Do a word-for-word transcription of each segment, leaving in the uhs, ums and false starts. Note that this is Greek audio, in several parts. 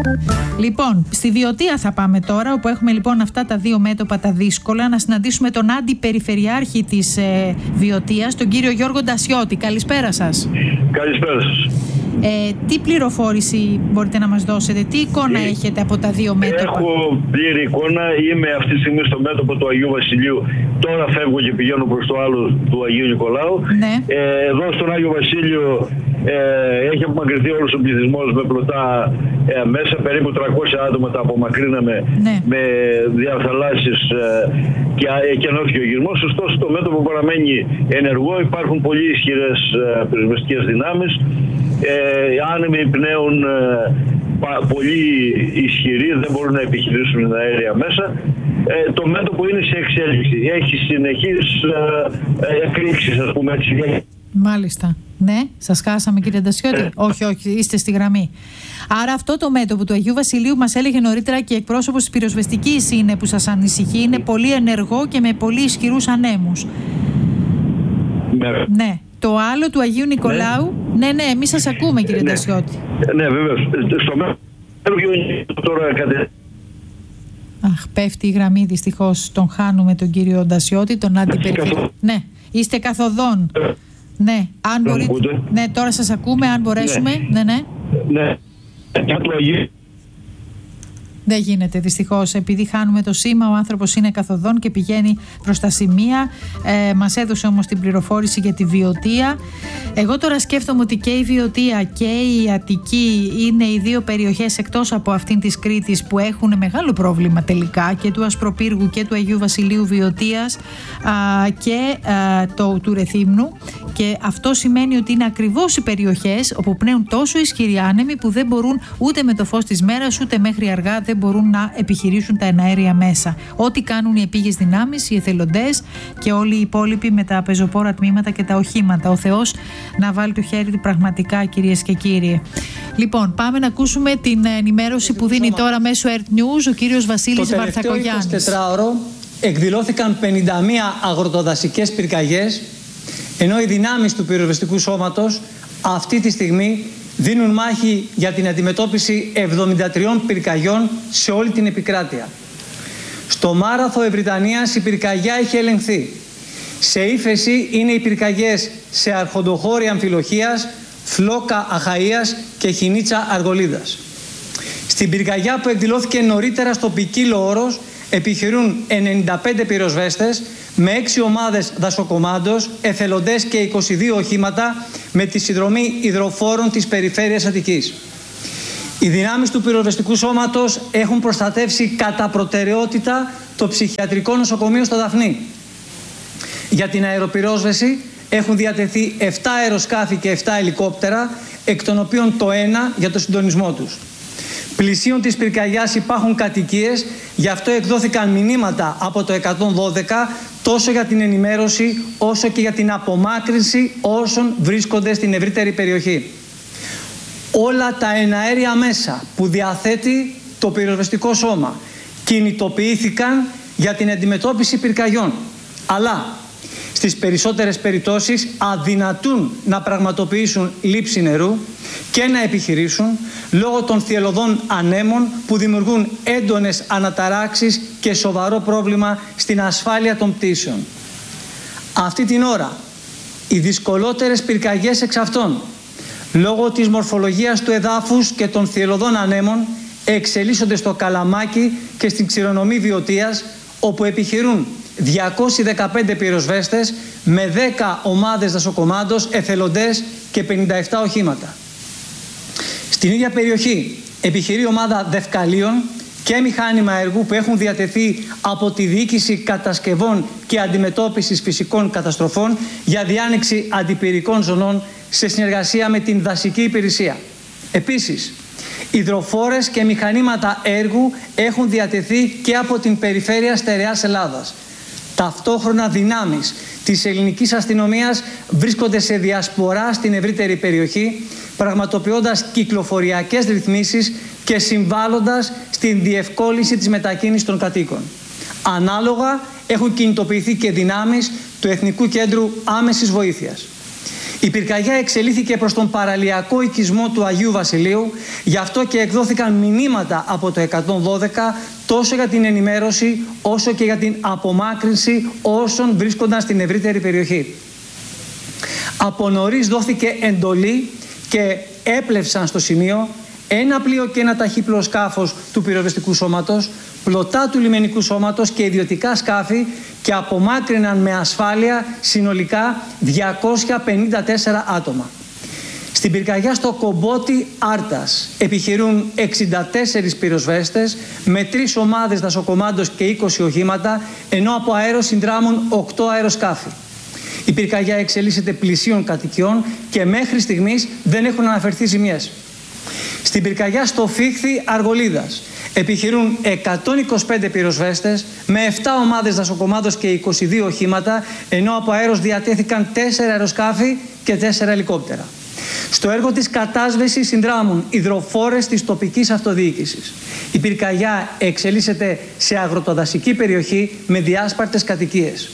Λοιπόν, στη Βιωτία θα πάμε τώρα, όπου έχουμε λοιπόν αυτά τα δύο μέτωπα τα δύσκολα. Να συναντήσουμε τον αντιπεριφερειάρχη της ε, Βιωτίας, τον κύριο Γιώργο Ντασιώτη. Καλησπέρα σας. Καλησπέρα σας. Ε, τι πληροφόρηση μπορείτε να μας δώσετε, τι εικόνα ε, έχετε από τα δύο μέτωπα? Έχω πλήρη εικόνα. Είμαι αυτή τη στιγμή στο μέτωπο του Αγίου Βασιλείου. Τώρα φεύγω και πηγαίνω προς το άλλο του Αγίου Νικολάου. Ναι. Ε, εδώ στον Άγιο Βασίλειο ε, έχει απομακρυνθεί όλος ο πληθυσμός με πλωτά ε, μέσα. Περίπου τριακόσια άτομα τα απομακρύναμε, ναι, με διαφθαλάσσεις ε, και ε, ενώθηκε ο γυρμός. Ωστόσο το μέτωπο παραμένει ενεργό. Υπάρχουν πολύ ισχυρές ε, πυροσβεστικές δυνάμεις. Ε, άνεμοι πνέουν ε, πα, πολύ ισχυροί, δεν μπορούν να επιχειρήσουν τα αέρια μέσα. Ε, το μέτωπο είναι σε εξέλιξη. Έχει συνεχείς ε, εκρήξεις, ας πούμε έτσι. Μάλιστα. Ναι, σας χάσαμε κύριε Ντασιώτη. Ε. Όχι, όχι, είστε στη γραμμή. Άρα αυτό το μέτωπο του Αγίου Βασιλείου, μας έλεγε νωρίτερα και εκπρόσωπος της πυροσβεστικής είναι που σας ανησυχεί, είναι πολύ ενεργό και με πολύ ισχυρούς ανέμους. Ναι. Ναι. Το άλλο του Αγίου Νικολάου. Ναι, ναι, ναι, εμείς σας ακούμε κύριε ναι. Ντασιώτη. Ναι, βεβαίως. Στο μέλλον τώρα κάτι. Αχ, πέφτει η γραμμή, δυστυχώς. Τον χάνουμε τον κύριο Ντασιώτη, τον αντιπεριφερειάρχη. Ναι, είστε καθοδόν. Ναι, αν μπορείτε. Ναι, τώρα σας ακούμε, αν μπορέσουμε. Ναι, ναι. Ναι. Δεν γίνεται δυστυχώς, επειδή χάνουμε το σήμα, ο άνθρωπος είναι καθοδόν και πηγαίνει προς τα σημεία. Ε, μας έδωσε όμως την πληροφόρηση για τη Βιωτία. Εγώ τώρα σκέφτομαι ότι και η Βιωτία και η Αττική είναι οι δύο περιοχές εκτός από αυτήν της Κρήτης που έχουν μεγάλο πρόβλημα τελικά, και του Ασπροπύργου και του Αγίου Βασιλείου Βιωτίας α, και α, το, του Ρεθύμνου, και αυτό σημαίνει ότι είναι ακριβώς οι περιοχές όπου πνέουν τόσο ισχυροί άνεμοι που δεν μπορούν ούτε με το φως της μέρας ούτε μέχρι αργά δεν μπορούν να επιχειρήσουν τα εναέρια μέσα. Ό,τι κάνουν οι επίγειες δυνάμεις, οι εθελοντές και όλοι οι υπόλοιποι με τα πεζοπόρα τμήματα και τα οχήματα. Ο Θεός να βάλει το χέρι του πραγματικά, κυρίες και κύριοι. Λοιπόν, πάμε να ακούσουμε την ενημέρωση που δίνει τώρα μέσω Earth News ο κύριος Βασίλης Βαρθακογιάννης. Το τελευταίο εικοσιτετράωρο εκδηλώθηκαν πενήντα μία αγροτοδασικές πυρκαγιές, ενώ οι δυνάμεις του πυροσβεστικού σώματος αυτή τη στιγμή δίνουν μάχη για την αντιμετώπιση εβδομήντα τριών πυρκαγιών σε όλη την επικράτεια. Στο Μάραθο Ευρυτανίας η πυρκαγιά έχει ελεγχθεί. Σε ύφεση είναι οι πυρκαγιές σε Αρχοντοχώρη Αμφιλοχίας, Φλόκα Αχαΐας και Χινίτσα Αργολίδας. Στην πυρκαγιά που εκδηλώθηκε νωρίτερα στο Ποικίλο Όρος επιχειρούν ενενήντα πέντε πυροσβέστες με έξι ομάδες δασοκομάντος, εθελοντές και είκοσι δύο οχήματα με τη συνδρομή υδροφόρων της περιφέρειας Αττικής. Οι δυνάμεις του πυροσβεστικού σώματος έχουν προστατεύσει κατά προτεραιότητα το ψυχιατρικό νοσοκομείο στο Δαφνί. Για την αεροπυρόσβεση έχουν διατεθεί επτά αεροσκάφη και επτά ελικόπτερα, εκ των οποίων το ένα για το συντονισμό τους. Πλησίων της πυρκαγιάς υπάρχουν κατοικίες, γι' αυτό εκδόθηκαν μηνύματα από το εκατόν δώδεκα τόσο για την ενημέρωση όσο και για την απομάκρυνση όσων βρίσκονται στην ευρύτερη περιοχή. Όλα τα εναέρια μέσα που διαθέτει το πυροσβεστικό σώμα κινητοποιήθηκαν για την αντιμετώπιση πυρκαγιών, αλλά στις περισσότερες περιπτώσεις αδυνατούν να πραγματοποιήσουν λήψη νερού και να επιχειρήσουν λόγω των θυελλωδών ανέμων που δημιουργούν έντονες αναταράξεις και σοβαρό πρόβλημα στην ασφάλεια των πτήσεων. Αυτή την ώρα οι δυσκολότερες πυρκαγιές εξ αυτών, λόγω της μορφολογίας του εδάφους και των θυελλωδών ανέμων, εξελίσσονται στο Καλαμάκι και στην Ξηρονομή Βιωτίας, όπου επιχειρούν διακόσιοι δεκαπέντε πυροσβέστες με δέκα ομάδες δασοκομάντος, εθελοντές και πενήντα επτά οχήματα. Στην ίδια περιοχή επιχειρεί ομάδα δευκαλίων και μηχάνημα έργου που έχουν διατεθεί από τη Διοίκηση Κατασκευών και Αντιμετώπισης Φυσικών Καταστροφών για διάνοιξη αντιπυρικών ζωνών σε συνεργασία με την Δασική Υπηρεσία. Επίσης, υδροφόρες και μηχανήματα έργου έχουν διατεθεί και από την Περιφέρεια Στερεάς Ελλάδας. Ταυτόχρονα δυνάμεις της ελληνικής αστυνομίας βρίσκονται σε διασπορά στην ευρύτερη περιοχή, πραγματοποιώντας κυκλοφοριακές ρυθμίσεις και συμβάλλοντας στην διευκόλυνση της μετακίνησης των κατοίκων. Ανάλογα έχουν κινητοποιηθεί και δυνάμεις του Εθνικού Κέντρου Άμεσης Βοήθειας. Η πυρκαγιά εξελίχθηκε προς τον παραλιακό οικισμό του Αγίου Βασιλείου, γι' αυτό και εκδόθηκαν μηνύματα από το εκατόν δώδεκα τόσο για την ενημέρωση όσο και για την απομάκρυνση όσων βρίσκονταν στην ευρύτερη περιοχή. Από νωρίς δόθηκε εντολή και έπλευσαν στο σημείο ένα πλοίο και ένα ταχύπλοο σκάφος του πυροσβεστικού σώματος, πλωτά του λιμενικού σώματος και ιδιωτικά σκάφη και απομάκρυναν με ασφάλεια συνολικά διακόσια πενήντα τέσσερα άτομα. Στην πυρκαγιά στο Κομπότι Άρτας επιχειρούν εξήντα τέσσερις πυροσβέστες με τρεις ομάδες δασοκομάντος και είκοσι οχήματα, ενώ από αέρο συνδράμουν οκτώ αεροσκάφη. Η πυρκαγιά εξελίσσεται πλησίων κατοικιών και μέχρι στιγμής δεν έχουν αναφερθεί ζημιές. Στην πυρκαγιά στο Φίχθη Αργολίδας επιχειρούν εκατόν είκοσι πέντε πυροσβέστες με επτά ομάδες δασοκομάντος και είκοσι δύο οχήματα, ενώ από αέρος διατέθηκαν τέσσερα αεροσκάφη και τέσσερα ελικόπτερα. Στο έργο της κατάσβεσης συνδράμουν υδροφόρες της τοπικής αυτοδιοίκησης. Η πυρκαγιά εξελίσσεται σε αγροτοδασική περιοχή με διάσπαρτες κατοικίες.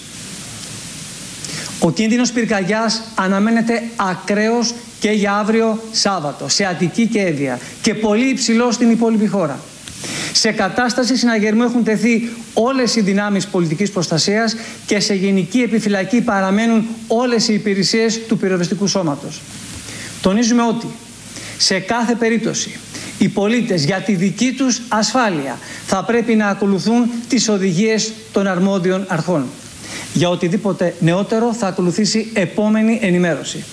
Ο κίνδυνος πυρκαγιάς αναμένεται ακραίος και για αύριο Σάββατο, σε Αττική και Εύβοια και πολύ υψηλό στην υπόλοιπη χώρα. Σε κατάσταση συναγερμού έχουν τεθεί όλες οι δυνάμεις πολιτικής προστασίας και σε γενική επιφυλακή παραμένουν όλες οι υπηρεσίες του πυροσβεστικού σώματος. Τονίζουμε ότι σε κάθε περίπτωση οι πολίτες για τη δική τους ασφάλεια θα πρέπει να ακολουθούν τις οδηγίες των αρμόδιων αρχών. Για οτιδήποτε νεότερο θα ακολουθήσει επόμενη ενημέρωση.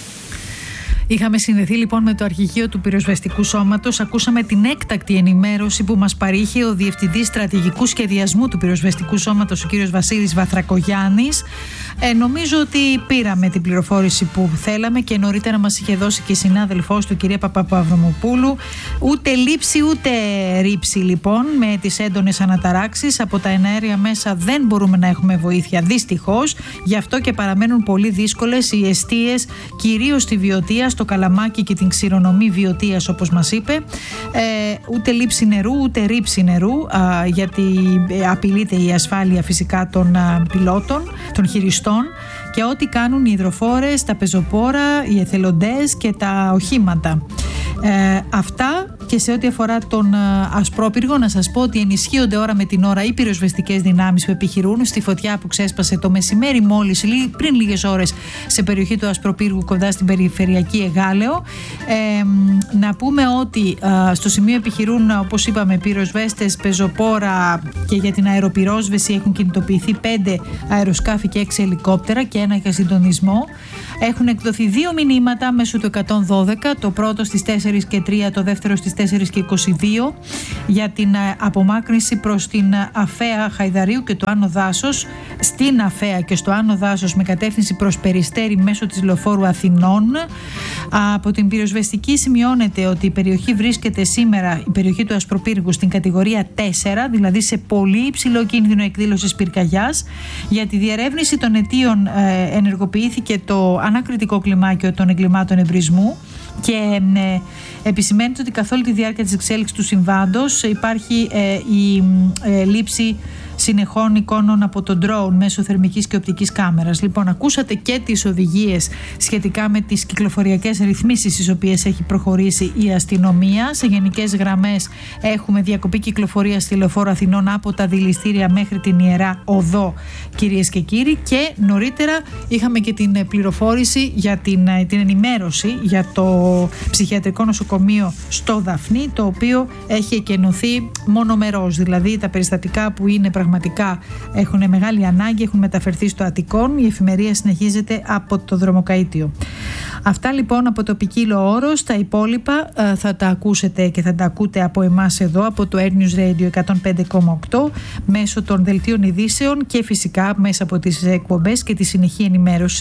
Είχαμε συνδεθεί λοιπόν με το Αρχηγείο του Πυροσβεστικού Σώματος. Ακούσαμε την έκτακτη ενημέρωση που μας παρήχε ο Διευθυντής Στρατηγικού Σχεδιασμού του Πυροσβεστικού Σώματος, ο κύριος Βασίλης Βαθρακογιάννης. Ε, νομίζω ότι πήραμε την πληροφόρηση που θέλαμε και νωρίτερα μας είχε δώσει και η συνάδελφός του, κυρία Παπαπαυρωμοπούλου. Ούτε λήψη ούτε ρήψη λοιπόν με τις έντονες αναταράξεις. Από τα εναέρια μέσα δεν μπορούμε να έχουμε βοήθεια, δυστυχώς. Γι' αυτό και παραμένουν πολύ δύσκολες οι εστίες, κυρίως στη Βιωτία, στο Καλαμάκι και την ξηρονομή Βιωτίας, όπως μας είπε. Ε, ούτε λήψη νερού ούτε ρήψη νερού, α, γιατί απειλείται η ασφάλεια φυσικά των α, πιλότων, των χειριστών, και ό,τι κάνουν οι υδροφόρες, τα πεζοπόρα, οι εθελοντές και τα οχήματα. Ε, αυτά και σε ό,τι αφορά τον α, Ασπρόπυργο, να σας πω ότι ενισχύονται ώρα με την ώρα οι πυροσβεστικές δυνάμεις που επιχειρούν στη φωτιά που ξέσπασε το μεσημέρι μόλις πριν λίγες ώρες σε περιοχή του Ασπροπύργου κοντά στην περιφερειακή Εγάλεο. Ε, να πούμε ότι α, στο σημείο επιχειρούν, όπως είπαμε, πυροσβέστες, πεζοπόρα, και για την αεροπυρόσβεση έχουν κινητοποιηθεί πέντε αεροσκάφη και έξι ελικόπτερα και ένα για συντονισμό. Έχουν εκδοθεί δύο μηνύματα μέσω του εκατόν δώδεκα, το πρώτο στις τέσσερις και τρία, το δεύτερο στις τέσσερις και είκοσι δύο, για την απομάκρυνση προς την Αφαία Χαϊδαρίου και το Άνω Δάσος, στην Αφαία και στο Άνω Δάσος με κατεύθυνση προς Περιστέρι μέσω της λεωφόρου Αθηνών. Από την πυροσβεστική σημειώνεται ότι η περιοχή βρίσκεται σήμερα, η περιοχή του Ασπροπύργου, στην κατηγορία τέσσερα, δηλαδή σε πολύ υψηλό κίνδυνο εκδήλωσης πυρκαγιάς. Για τη διερεύνηση των αιτίων ε, ενεργοποιήθηκε το ανακριτικό κλιμάκιο των εγκλημάτων ευρισμού και ε, επισημαίνεται ότι καθ' όλη τη διάρκεια της εξέλιξης του συμβάντος υπάρχει ε, η ε, λήψη συνεχών εικόνων από τον drone μέσω θερμικής και οπτικής κάμερας. Λοιπόν, ακούσατε και τις οδηγίες σχετικά με τις κυκλοφοριακές ρυθμίσεις στις οποίες έχει προχωρήσει η αστυνομία. Σε γενικές γραμμές έχουμε διακοπή κυκλοφορίας στη λεωφόρο Αθηνών από τα Δηληστήρια μέχρι την Ιερά Οδό, κυρίες και κύριοι, και νωρίτερα είχαμε και την πληροφόρηση για την, την ενημέρωση για το ψυχιατρικό νοσοκομείο στο Δαφνί, το οποίο έχει εκενωθεί μονομερός, δηλαδή τα περιστατικά που είναι πραγματικά πραγματικά έχουν μεγάλη ανάγκη, έχουν μεταφερθεί στο Αττικόν. Η εφημερία συνεχίζεται από το Δρομοκαΐτιο. Αυτά λοιπόν από το ποικίλο όρος. Τα υπόλοιπα ε, θα τα ακούσετε και θα τα ακούτε από εμάς εδώ, από το Air News Radio εκατόν πέντε κόμμα οκτώ, μέσω των δελτίων ειδήσεων και φυσικά μέσα από τις εκπομπές και τη συνεχή ενημέρωση